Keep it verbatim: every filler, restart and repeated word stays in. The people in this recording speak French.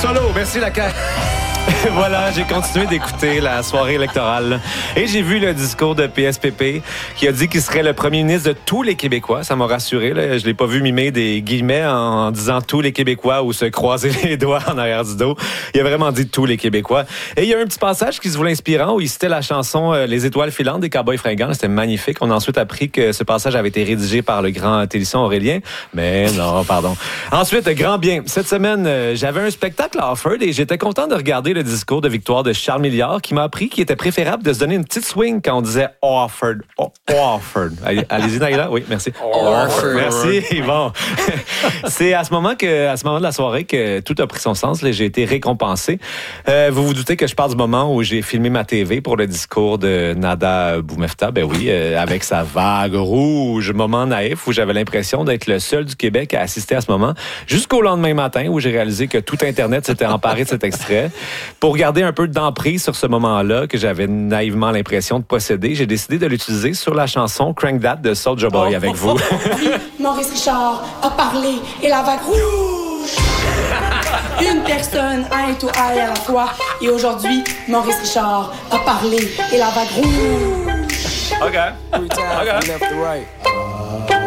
solo. Merci, la carte. Voilà, j'ai continué d'écouter la soirée électorale et j'ai vu le discours de P S P P qui a dit qu'il serait le premier ministre de tous les Québécois. Ça m'a rassuré. Là. Je l'ai pas vu mimer des guillemets en disant tous les Québécois ou se croiser les doigts en arrière du dos. Il a vraiment dit tous les Québécois. Et il y a un petit passage qui se voulait inspirant où il citait la chanson euh, Les étoiles filantes des Cowboys fringants. C'était magnifique. On a ensuite appris que ce passage avait été rédigé par le grand Télisson Aurélien. Mais non, pardon. Ensuite, grand bien. Cette semaine, euh, j'avais un spectacle à Offord et j'étais content de regarder le discours de victoire de Charles Milliard qui m'a appris qu'il était préférable de se donner une petite swing quand on disait Offord. Oh, Offord. Allez-y, Naïla. Oui, merci. Offord. Merci. Bon. C'est à ce moment que, à ce moment de la soirée que tout a pris son sens. Là, j'ai été récompensé. Euh, vous vous doutez que je parle du moment où j'ai filmé ma T V pour le discours de Nada Boumefta. Ben oui, euh, avec sa vague rouge. Moment naïf où j'avais l'impression d'être le seul du Québec à assister à ce moment. Jusqu'au lendemain matin où j'ai réalisé que tout Internet s'était emparé de cet extrait. Pour garder un peu d'emprise sur ce moment-là que j'avais naïvement l'impression de posséder, j'ai décidé de l'utiliser sur la chanson Crank That de Soulja Boy oh, avec oh, vous. Oh, oui, Maurice Richard a parlé et la vague rouge. Une personne, eye to eye à la fois. Et aujourd'hui, Maurice Richard a parlé et la vague rouge. OK. Three times, Okay. left to right.